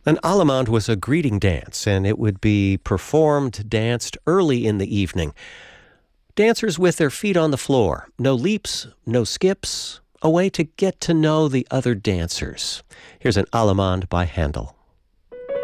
An allemande was a greeting dance, and it would be danced early in the evening. Dancers with their feet on the floor, no leaps, no skips, a way to get to know the other dancers. Here's an allemande by Handel.